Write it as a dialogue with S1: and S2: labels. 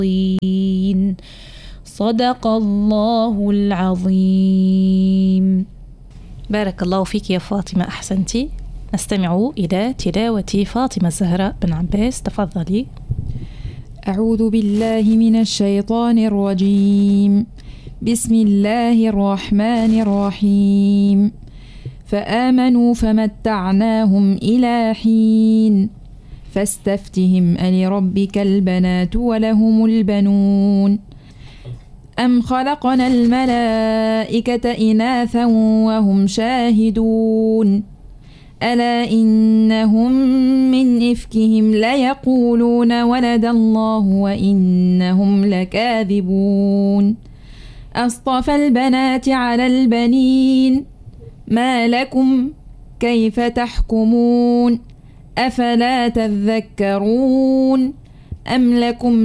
S1: صدق الله العظيم. بارك الله فيك يا فاطمة، أحسنتي. نستمع إلى تلاوة فاطمة الزهراء بن عباس، تفضلي.
S2: أعوذ بالله من الشيطان الرجيم. بسم الله الرحمن الرحيم. فآمنوا فمتعناهم إلى حين فاستفتهم ألربك البنات ولهم البنون أم خلقنا الملائكة إناثا وهم شاهدون ألا إنهم من إفكهم ليقولون ولد الله وإنهم لكاذبون أصطفى البنات على البنين ما لكم كيف تحكمون أفلا تذكرون أم لكم